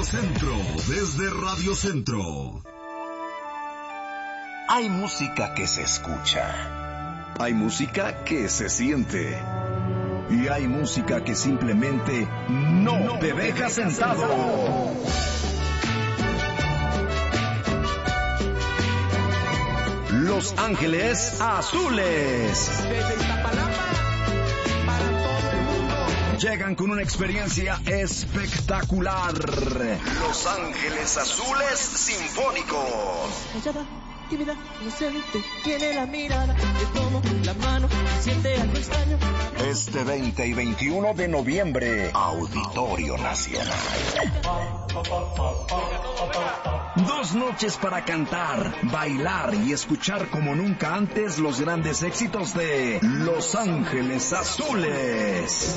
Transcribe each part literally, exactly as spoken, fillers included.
Radio Centro, desde Radio Centro. Hay música que se escucha, hay música que se siente, y hay música que simplemente no, no te deja sentado. Los Ángeles Azules. Llegan con una experiencia espectacular. Los Ángeles Azules Sinfónicos. Tímida, inocente, tiene la mirada, le tomo la mano, siente algo extraño. Este veinte y veintiuno de noviembre, Auditorio Nacional. Dos noches para cantar, bailar y escuchar como nunca antes los grandes éxitos de Los Ángeles Azules.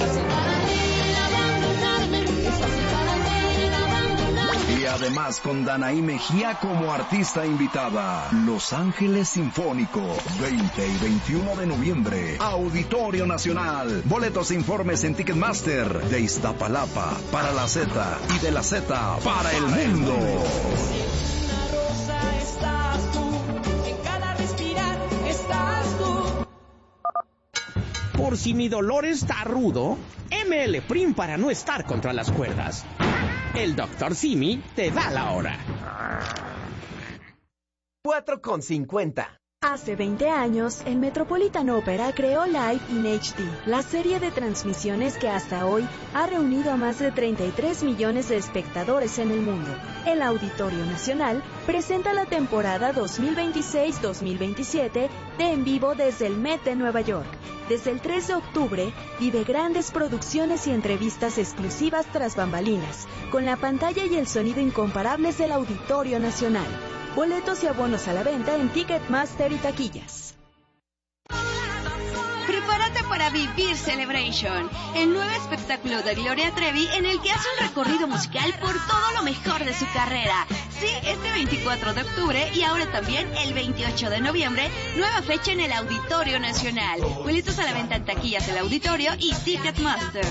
Y además con Danaí Mejía como artista invitada. Los Ángeles Sinfónico, veinte y veintiuno de noviembre, Auditorio Nacional. Boletos e informes en Ticketmaster. De Iztapalapa para la Z y de la Z para el mundo. Por si mi dolor está rudo, M L Prim para no estar contra las cuerdas. El doctor Simi te da la hora. cuatro con cincuenta. Hace veinte años, el Metropolitan Opera creó Live in H D, la serie de transmisiones que hasta hoy ha reunido a más de treinta y tres millones de espectadores en el mundo. El Auditorio Nacional presenta la temporada dos mil veintiséis dos mil veintisiete de En Vivo desde el Met de Nueva York. Desde el tres de octubre, vive grandes producciones y entrevistas exclusivas tras bambalinas, con la pantalla y el sonido incomparables del Auditorio Nacional. Boletos y abonos a la venta en Ticketmaster y taquillas. Prepárate para vivir Celebration, el nuevo espectáculo de Gloria Trevi en el que hace un recorrido musical por todo lo mejor de su carrera. Sí, este veinticuatro de octubre y ahora también el veintiocho de noviembre, nueva fecha en el Auditorio Nacional. Boletos a la venta en taquillas del Auditorio y Ticketmaster.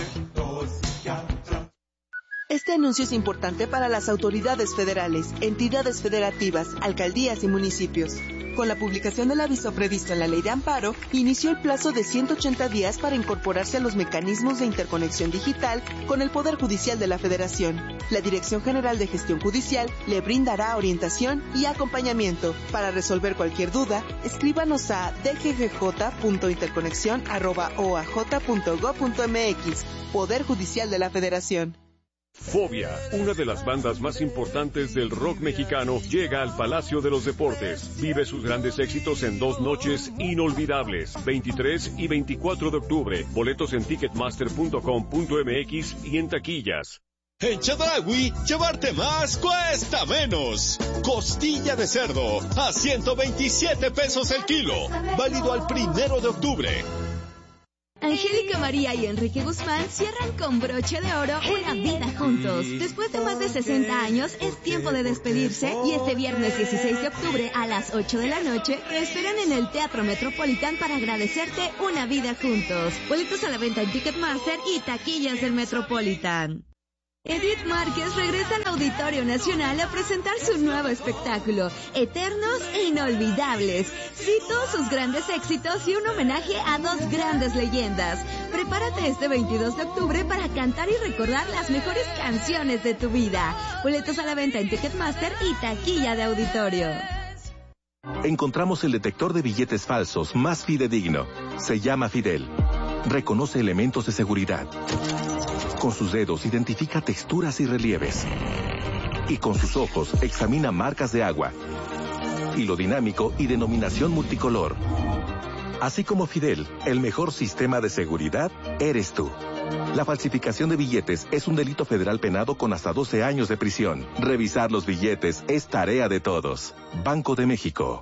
Este anuncio es importante para las autoridades federales, entidades federativas, alcaldías y municipios. Con la publicación del aviso previsto en la Ley de Amparo, inició el plazo de ciento ochenta días para incorporarse a los mecanismos de interconexión digital con el Poder Judicial de la Federación. La Dirección General de Gestión Judicial le brindará orientación y acompañamiento. Para resolver cualquier duda, escríbanos a d g g j punto interconexión arroba o a j punto gob punto m x. Poder Judicial de la Federación. Fobia, una de las bandas más importantes del rock mexicano, llega al Palacio de los Deportes. Vive sus grandes éxitos en dos noches inolvidables, veintitrés y veinticuatro de octubre. Boletos en ticketmaster punto com punto m x y en taquillas. En Chedraui, llevarte más cuesta menos. Costilla de cerdo a ciento veintisiete pesos el kilo. Válido al primero de octubre. Angélica María y Enrique Guzmán cierran con broche de oro una vida juntos. Después de más de sesenta años, es tiempo de despedirse y este viernes dieciséis de octubre a las ocho de la noche te esperan en el Teatro Metropolitan para agradecerte una vida juntos. Boletos a la venta en Ticketmaster y taquillas del Metropolitan. Edith Márquez regresa al Auditorio Nacional a presentar su nuevo espectáculo, Eternos e Inolvidables. Sí, todos sus grandes éxitos y un homenaje a dos grandes leyendas. Prepárate este veintidós de octubre para cantar y recordar las mejores canciones de tu vida. Boletos a la venta en Ticketmaster y taquilla de Auditorio. Encontramos el detector de billetes falsos más fidedigno. Se llama Fidel. Reconoce elementos de seguridad. Con sus dedos identifica texturas y relieves. Y con sus ojos examina marcas de agua. Hilo dinámico y denominación multicolor. Así como Fidel, el mejor sistema de seguridad eres tú. La falsificación de billetes es un delito federal penado con hasta doce años de prisión. Revisar los billetes es tarea de todos. Banco de México.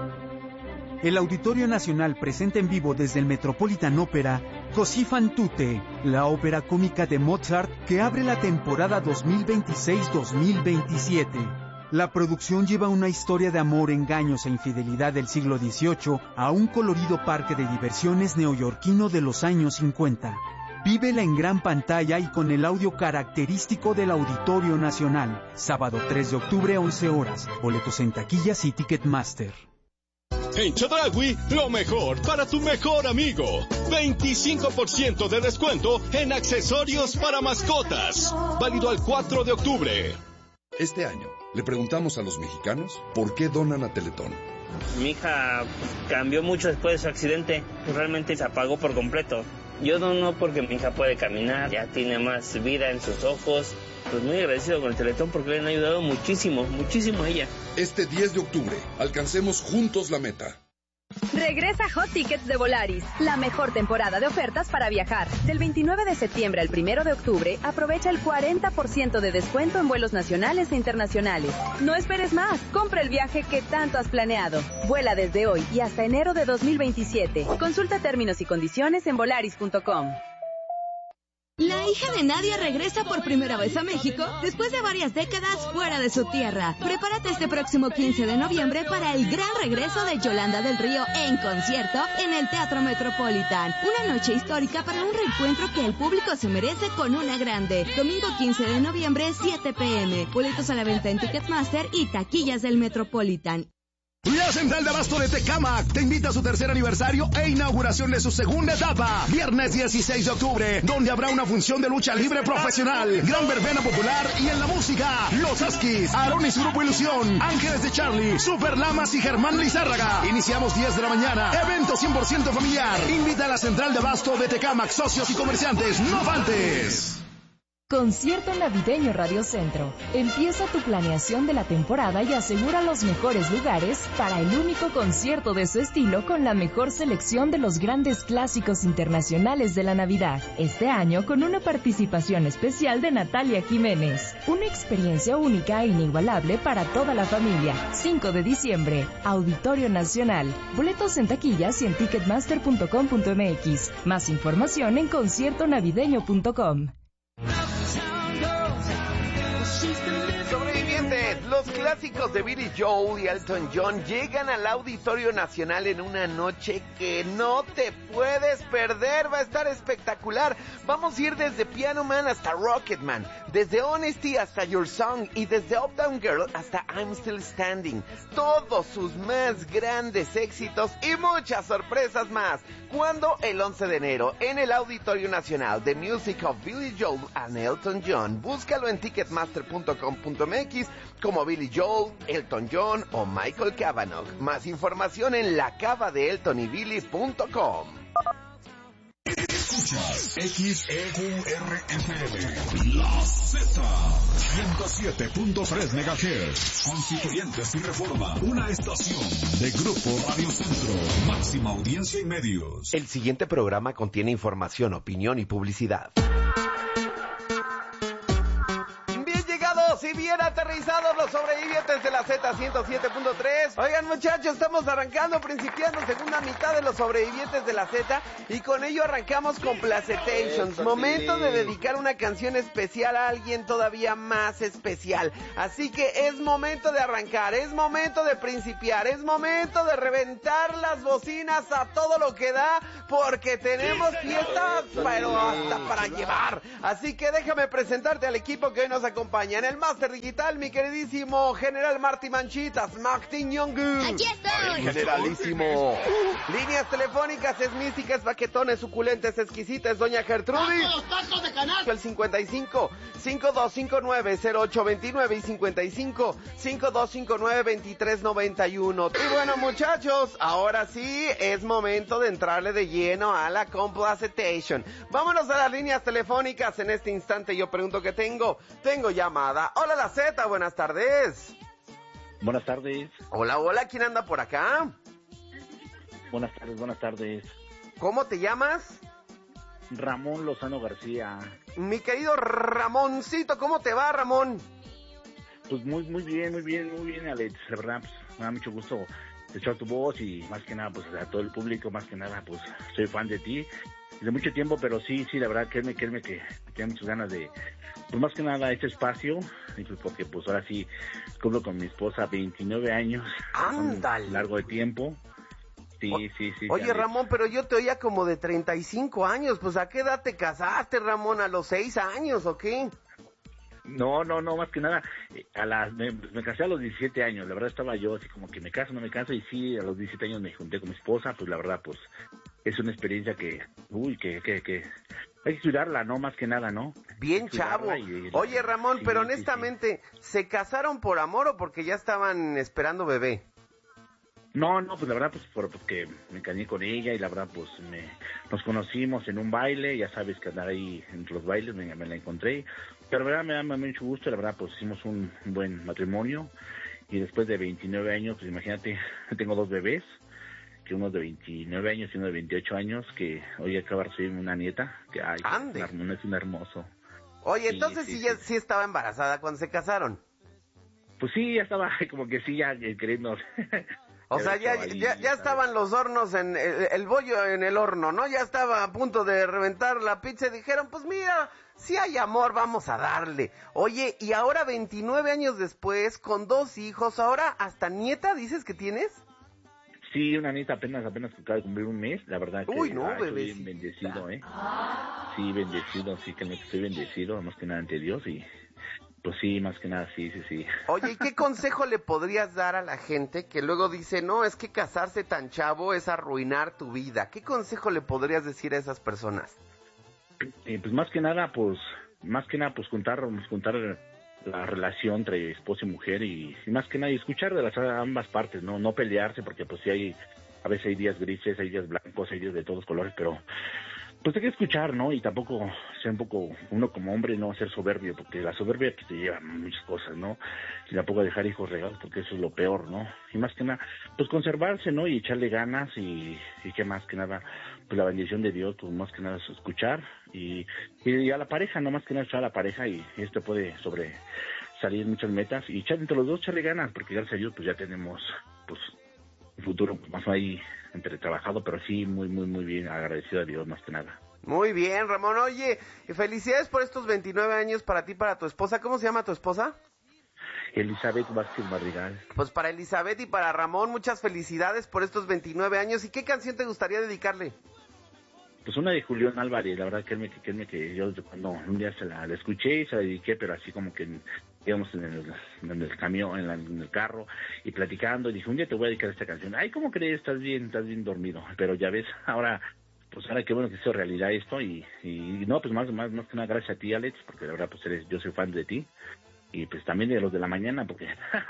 El Auditorio Nacional presenta en vivo desde el Metropolitan Opera Così fan tutte, la ópera cómica de Mozart que abre la temporada dos mil veintiséis dos mil veintisiete. La producción lleva una historia de amor, engaños e infidelidad del siglo dieciocho a un colorido parque de diversiones neoyorquino de los años cincuenta. Vívela en gran pantalla y con el audio característico del Auditorio Nacional. Sábado tres de octubre, once horas. Boletos en taquillas y Ticketmaster. En Chedraui, lo mejor para tu mejor amigo. veinticinco por ciento de descuento en accesorios para mascotas. Válido al cuatro de octubre. Este año, le preguntamos a los mexicanos por qué donan a Teletón. Mi hija cambió mucho después de su accidente. Realmente se apagó por completo. Yo dono porque mi hija puede caminar, ya tiene más vida en sus ojos. Pues muy agradecido con el Teletón porque le han ayudado muchísimo, muchísimo a ella. Este diez de octubre, alcancemos juntos la meta. Regresa Hot Tickets de Volaris, la mejor temporada de ofertas para viajar. Del veintinueve de septiembre al primero de octubre, aprovecha el cuarenta por ciento de descuento en vuelos nacionales e internacionales. No esperes más, compra el viaje que tanto has planeado. Vuela desde hoy y hasta enero de dos mil veintisiete. Consulta términos y condiciones en volaris punto com. La hija de Nadia regresa por primera vez a México después de varias décadas fuera de su tierra. Prepárate este próximo quince de noviembre para el gran regreso de Yolanda del Río en concierto en el Teatro Metropolitan. Una noche histórica para un reencuentro que el público se merece con una grande. Domingo quince de noviembre, siete pm. Boletos a la venta en Ticketmaster y taquillas del Metropolitan. La Central de Abasto de Tecámac te invita a su tercer aniversario e inauguración de su segunda etapa. Viernes dieciséis de octubre, donde habrá una función de lucha libre profesional, gran verbena popular y en la música, Los Askis, Aarón y su grupo Ilusión, Ángeles de Charlie, Super Lamas y Germán Lizárraga. Iniciamos diez de la mañana. Evento cien por ciento familiar. Invita a la Central de Abasto de Tecámac, socios y comerciantes. No faltes. Concierto Navideño Radio Centro. Empieza tu planeación de la temporada y asegura los mejores lugares para el único concierto de su estilo con la mejor selección de los grandes clásicos internacionales de la Navidad. Este año con una participación especial de Natalia Jiménez. Una experiencia única e inigualable para toda la familia. cinco de diciembre, Auditorio Nacional. Boletos en taquillas y en ticketmaster punto com punto m x. Más información en concierto navideño punto com. Sobrevivientes, los clásicos de Billy Joel y Elton John llegan al Auditorio Nacional en una noche que no te puedes perder. Va a estar espectacular. Vamos a ir desde Piano Man hasta Rocketman, desde Honesty hasta Your Song y desde Uptown Girl hasta I'm Still Standing. Todos sus más grandes éxitos y muchas sorpresas más. ¿Cuándo? El once de enero en el Auditorio Nacional. The Music of Billy Joel and Elton John. Búscalo en ticketmaster punto com punto m x como Billy Joel, Elton John o Michael Cavanaugh. Más información en la cava de elton y billy punto com. Escuchas X E Q R F M, La Z, ciento siete punto tres megahertz, Constituyentes y Reforma, una estación de Grupo Radio Centro, máxima audiencia y medios. El siguiente programa contiene información, opinión y publicidad. Y bien aterrizados los sobrevivientes de la Z ciento siete punto tres. Oigan, muchachos, estamos arrancando, principiando segunda mitad de los sobrevivientes de la Z y con ello arrancamos con Placetations. Momento de dedicar una canción especial a alguien todavía más especial. Así que es momento de arrancar, es momento de principiar, es momento de reventar las bocinas a todo lo que da porque tenemos fiestas, pero hasta para llevar. Así que déjame presentarte al equipo que hoy nos acompaña en el Master Digital, mi queridísimo General Marty Manchitas, Martín Yongu. ¡Aquí estoy! El generalísimo. Líneas telefónicas, es mística, es paquetones, suculentes, exquisitas, doña Gertrudis. ¡Tacos, tacos de canal! El cincuenta y cinco, cincuenta y dos cincuenta y nueve, cero ocho veintinueve y cincuenta y cinco, cincuenta y dos cincuenta y nueve, veintitrés noventa y uno. Y bueno, muchachos, ahora sí es momento de entrarle de lleno a la Complacetation. Vámonos a las líneas telefónicas. En este instante yo pregunto qué tengo. Tengo llamada. Hola, la Z, buenas tardes. Buenas tardes. Hola, hola, ¿quién anda por acá? Buenas tardes, buenas tardes. ¿Cómo te llamas? Ramón Lozano García. Mi querido Ramoncito, ¿cómo te va, Ramón? Pues muy, muy bien, muy bien, muy bien, Alex. La verdad, pues, me da mucho gusto escuchar tu voz y más que nada, pues a todo el público, más que nada, pues soy fan de ti. De mucho tiempo, pero sí, sí, la verdad, créeme, créeme que tengo muchas ganas de, pues más que nada, este espacio, y pues porque pues ahora sí cumplo con mi esposa veintinueve años. ¡Ándale! Largo de tiempo. Sí, sí, sí. Oye, Alex. Ramón, pero yo te oía como de treinta y cinco años. Pues, ¿a qué edad te casaste, Ramón? ¿A los seis años o qué? No, no, no, más que nada, eh, a las, me, me casé a los diecisiete años, la verdad estaba yo así como que me caso, no me caso, y sí, a los diecisiete años me junté con mi esposa, pues la verdad, pues, es una experiencia que, uy, que, que, que, hay que cuidarla, ¿no? Más que nada, ¿no? Bien chavo. Y, Oye, Ramón, sí, pero honestamente, sí, sí. ¿se casaron por amor o porque ya estaban esperando bebé? No, no, pues la verdad, pues por, porque me engañé con ella y la verdad, pues me, nos conocimos en un baile, ya sabes que andar ahí entre los bailes, me, me la encontré, pero la verdad me da, me da mucho gusto, la verdad, pues hicimos un, un buen matrimonio y después de veintinueve años, pues imagínate, tengo dos bebés, que uno de veintinueve años y uno de veintiocho años, que hoy acaba de recibir una nieta, que ay, ¡Ande! Un, es un hermoso. Oye, sí, entonces sí, sí, ya, sí estaba embarazada cuando se casaron. Pues sí, ya estaba como que sí, ya queriendo... O sea, ya, ahí, ya, ya estaban los hornos, en el, el bollo en el horno, ¿no? Ya estaba a punto de reventar la pizza y dijeron, pues mira, si hay amor, vamos a darle. Oye, y ahora veintinueve años después, con dos hijos, ahora hasta nieta, ¿dices que tienes? Sí, una nieta apenas, apenas acaba de cumplir un mes, la verdad que... Uy, no, ay, bebé. Estoy bendecido, ¿eh? Sí, bendecido, sí que estoy bendecido, más que nada ante Dios y... Pues sí, más que nada, sí, sí, sí. Oye, ¿y qué consejo le podrías dar a la gente que luego dice, no, es que casarse tan chavo es arruinar tu vida? ¿Qué consejo le podrías decir a esas personas? Eh, pues más que nada, pues, más que nada, pues juntar, juntar la relación entre esposo y mujer y, y más que nada, y escuchar de las ambas partes, ¿no? No pelearse, porque pues sí hay, a veces hay días grises, hay días blancos, hay días de todos colores, pero... Pues hay que escuchar, ¿no? Y tampoco ser un poco, uno como hombre, no ser soberbio, porque la soberbia pues, te lleva a muchas cosas, ¿no? Y tampoco dejar hijos regados, porque eso es lo peor, ¿no? Y más que nada, pues conservarse, ¿no? Y echarle ganas y, y que más que nada, pues la bendición de Dios, pues más que nada es escuchar y, y a la pareja, ¿no? Más que nada echar a la pareja y esto puede sobre salir muchas metas y echar entre los dos, echarle ganas, porque gracias a Dios pues ya tenemos, pues, un futuro más ahí entre trabajado, pero sí muy, muy, muy bien, agradecido a Dios más que nada. Muy bien, Ramón. Oye, felicidades por estos veintinueve años para ti y para tu esposa. ¿Cómo se llama tu esposa? Elizabeth Vázquez Madrigal. Pues para Elizabeth y para Ramón, muchas felicidades por estos veintinueve años. ¿Y qué canción te gustaría dedicarle? Pues una de Julián Álvarez, la verdad que él me, que, él me, que yo cuando un día se la, la escuché y se la dediqué, pero así como que íbamos en el, en el camión, en, la, en el carro y platicando y dije, un día te voy a dedicar esta canción. Ay, ¿cómo crees? Estás bien, estás bien dormido. Pero ya ves, ahora, pues ahora qué bueno que hizo realidad esto y, y no, pues más, más, más que nada gracias a ti, Alex, porque la verdad pues eres, yo soy fan de ti. Y pues también de los de la mañana, porque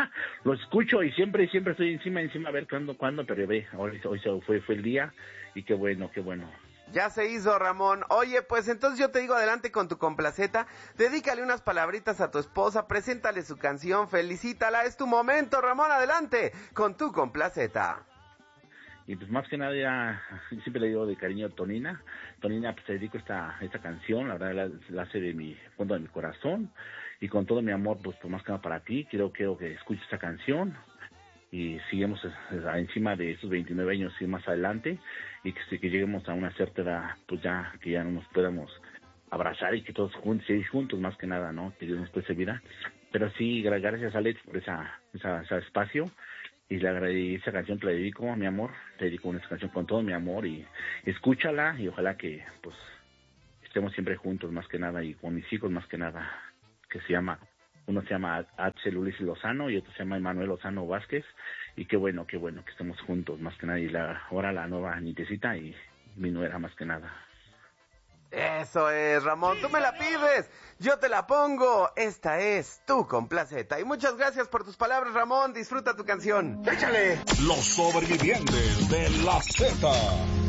lo escucho y siempre, siempre estoy encima, encima a ver cuándo, cuándo, pero ve, hoy, hoy fue, fue el día y qué bueno, qué bueno. Ya se hizo, Ramón. Oye, pues entonces yo te digo adelante con tu complaceta, dedícale unas palabritas a tu esposa, preséntale su canción, felicítala, es tu momento, Ramón, adelante con tu complaceta. Y pues más que nada ya, siempre le digo de cariño a Tonina, Tonina pues te dedico esta, esta canción, la verdad la, la hace de mi fondo de mi corazón y con todo mi amor pues, pues más que nada para ti, quiero, quiero que escuches esta canción y sigamos encima de estos veintinueve años y más adelante y que, que lleguemos a una cierta edad, pues ya que ya no nos podamos abrazar y que todos juntos, seguir juntos más que nada, ¿no? Que Dios nos puede servir. Pero sí, gracias Alex por esa, esa, ese espacio y la, esa canción te la dedico, mi amor, te dedico esa canción con todo mi amor y escúchala y ojalá que pues estemos siempre juntos más que nada y con mis hijos más que nada, que se llama... Uno se llama Axel Ulises Lozano y otro se llama Emanuel Lozano Vázquez. Y qué bueno, qué bueno que estemos juntos, más que nada. Y la, ahora la nueva nietecita y mi nuera, más que nada. Eso es, Ramón. Tú me la pides, yo te la pongo. Esta es tu complaceta. Y muchas gracias por tus palabras, Ramón. Disfruta tu canción. ¡Échale! Los sobrevivientes de la Z.